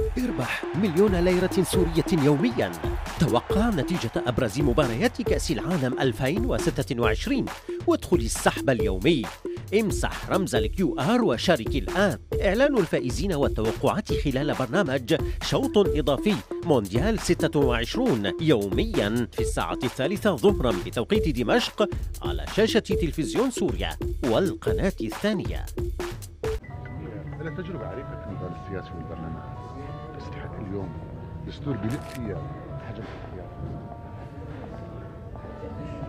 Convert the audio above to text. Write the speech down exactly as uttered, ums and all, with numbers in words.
اربح مليون ليرة سورية يوميا. توقع نتيجة أبرز مباريات كأس العالم ألفين وستة وعشرين وادخل السحب اليومي. امسح رمز الكيو آر وشارك الآن. إعلان الفائزين والتوقعات خلال برنامج شوط إضافي مونديال ستة وعشرين يوميا في الساعة الثالثة ظهرا بتوقيت دمشق على شاشة تلفزيون سوريا والقناة الثانية. أنا تجربة عريقة في المجال السياسي والبرلمان، تستحق اليوم دستور بلد فيها حجم الحياة.